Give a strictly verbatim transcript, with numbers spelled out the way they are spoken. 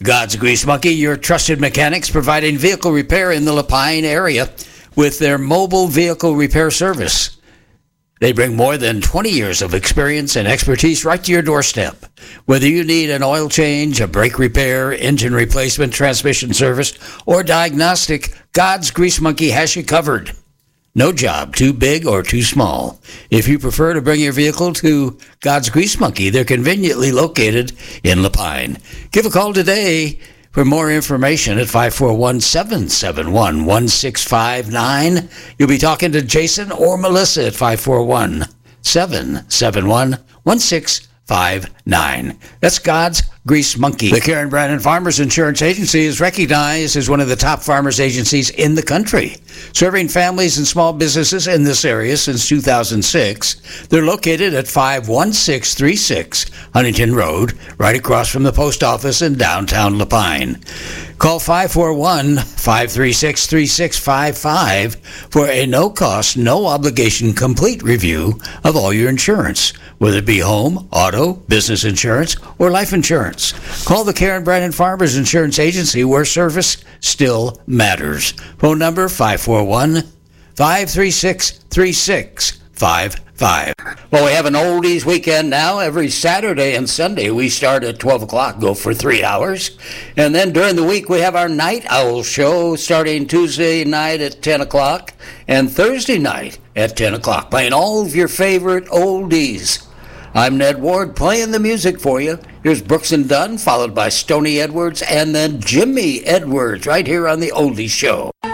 God's Grease Monkey, your trusted mechanics providing vehicle repair in the Lapine area with their mobile vehicle repair service. They bring more than twenty years of experience and expertise right to your doorstep. Whether you need an oil change, a brake repair, engine replacement, transmission service, or diagnostic, God's Grease Monkey has you covered. No job too big or too small. If you prefer to bring your vehicle to God's Grease Monkey, they're conveniently located in Lapine. Give a call today for more information at five four one, seven seven one, one six five nine. You'll be talking to Jason or Melissa at five four one, seven seven one, one six five nine. That's God's Grease Monkey. The Karen Brandon Farmers Insurance Agency is recognized as one of the top farmers agencies in the country, serving families and small businesses in this area since two thousand six. They're located at five one six three six Huntington Road, right across from the post office in downtown Lapine. Call five four one, five three six, three six five five for a no-cost, no-obligation complete review of all your insurance, whether it be home, auto, business insurance, or life insurance. Call the Karen Brandon Farmers Insurance Agency, where service still matters. Phone number five four one, five three six, three six five five. Well, we have an oldies weekend now. Every Saturday and Sunday we start at twelve o'clock, go for three hours. And then during the week we have our Night Owl show starting Tuesday night at ten o'clock and Thursday night at ten o'clock, playing all of your favorite oldies. I'm Ned Ward playing the music for you. Here's Brooks and Dunn, followed by Stoney Edwards, and then Jimmy Edwards right here on the Oldies Show.